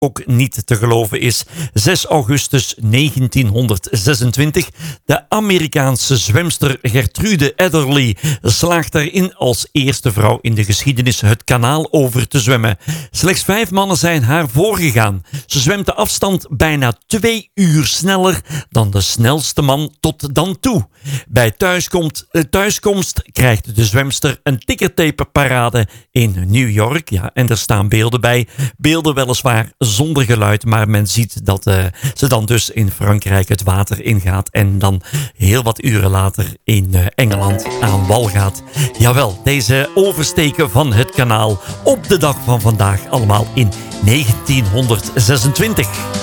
ook niet te geloven is. 6 augustus 1926. De Amerikaanse zwemster Gertrude Adderley slaagt erin als eerste vrouw in de geschiedenis het kanaal over te zwemmen. Slechts 5 mannen zijn haar voorgegaan. Ze zwemt de afstand bijna 2 uur sneller dan de snelste man tot dan toe. Bij thuiskomst krijgt de zwemster een tickertape-parade in New York. Ja, en er staan beelden bij. Beelden weliswaar zonder geluid, maar men ziet dat ze dan dus in Frankrijk het water ingaat en dan heel wat uren later in Engeland aan wal gaat. Jawel, deze oversteken van het kanaal op de dag van vandaag allemaal in 1926.